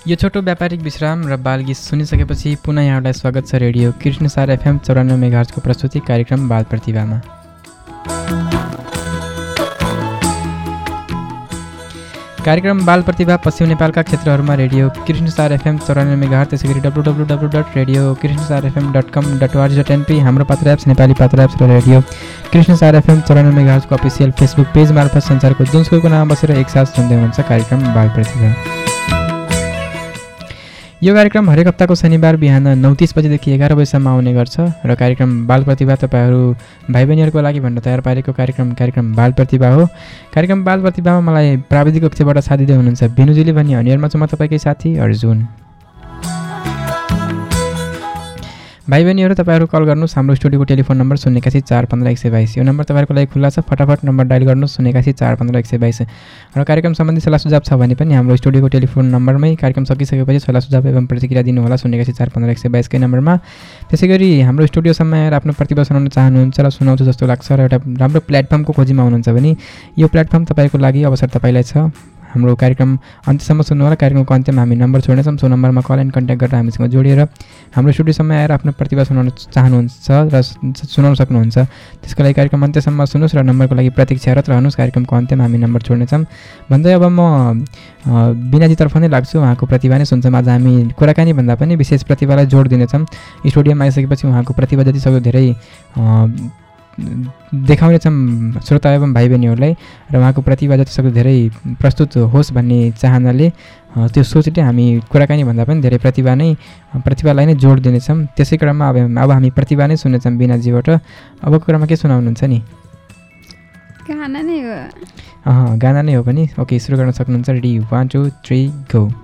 यो छोटो व्यापारिक विश्राम र बालगीत सुनिसकेपछि पुनः यहाँलाई स्वागत छ रेडियो कृष्णसार एफएम 94 मेगाहर्जको प्रस्तुति कार्यक्रम बाल प्रतिभामा। कार्यक्रम बाल प्रतिभा पश्चिम नेपालका क्षेत्रहरूमा रेडियो कृष्णसार एफएम 94 मेगाहर्ज, त्यसैगरी www.radiokrishnasarfm.com.org.np हाम्रो पात्र एप्स नेपाली पात्र एप्स र radio Krishnasar FM 94 मेगाहर्जको official Facebook page मार्फत संसारको जुनसुकैको नाम बसेर एकसाथ सुन्दै हुनुहुन्छ कार्यक्रम बाल प्रतिभा। यो कार्यक्रम हरेक हप्ताको शनिबार बिहान 9:30 बजेदेखि 11 बजेसम्म आउने गर्छ र कार्यक्रम बाल प्रतिभा तपाईहरू भाइ बहिनीहरूको लागि भन्न तयार पारेको कार्यक्रम बाल प्रतिभा हो। कार्यक्रम बाल प्रतिभामा मलाई प्राविधिक कक्षबाट साथ दिँदै हुनुहुन्छ बिनुजीले भने अनियरमा छु म तपाईँकै साथी अर्जुन। भाइ बहिनीहरू तपाईँहरू कल गर्नुहोस्, हाम्रो स्टुडियोको टेलिफोन नम्बर 0814515 यो नम्बर तपाईँहरूको लागि खुल्ला छ। फटाफट नम्बर डायल गर्नुहोस् 0814515 र कार्यक्रम सम्बन्धी सल्लाह सुझाव छ भने पनि हाम्रो स्टुडियोको टेलिफोन नम्बरमै कार्यक्रम सकिसकेपछि सल्लाह सुझाव एवं प्रतिक्रिया दिनुहोला 0814515 कै नम्बरमा। त्यसै गरी हाम्रो स्टुडियोसम्म आएर आफ्नो प्रतिभा सुनाउन चाहनुहुन्छ र सुनाउँछु जस्तो लाग्छ र एउटा राम्रो प्लेटफर्मको खोजीमा हुनुहुन्छ भने यो प्लेटफर्म तपाईँको लागि अवसर तपाईँलाई छ। हाम्रो कार्यक्रम अन्त्यसम्म सुन्नुहोला। कार्यक्रमको अन्त्यमा हामी नम्बर छोड्नेछौँ, सो नम्बरमा कल एन्ड कन्ट्याक्ट गरेर हामीसँग जोडिएर हाम्रो स्टुडियोसम्म आएर आफ्नो प्रतिभा सुनाउन चाहनुहुन्छ र सुनाउन सक्नुहुन्छ। त्यसको लागि कार्यक्रम अन्त्यसम्म सुन्नुहोस् र नम्बरको लागि प्रतीक्षारत रहनुहोस्। कार्यक्रमको अन्त्यमा हामी नम्बर छोड्नेछौँ भन्दै अब म बिनाजीतर्फ नै लाग्छु। उहाँको प्रतिभा नै सुन्छौँ। आज हामी कुराकानी भन्दा पनि विशेष प्रतिभालाई जोड दिनेछौँ। स्टुडियोमा आइसकेपछि उहाँको प्रतिभा जति सक्दो धेरै देखाउनेछौँ श्रोता एवं भाइ बहिनीहरूलाई र उहाँको प्रतिभा जति सक्दो धेरै प्रस्तुत होस् भन्ने चाहनाले त्यो सोचले हामी कुराकानी भन्दा पनि धेरै प्रतिभालाई नै जोड दिनेछौँ। त्यसै क्रममा अब हामी प्रतिभा नै सुन्नेछौँ बिनाजीबाट। अबको क्रममा के सुनाउनुहुन्छ नि? गाना नै हो। गाना नै हो पनि। ओके, सुरु गर्न सक्नुहुन्छ। Ready 1 2 3 go.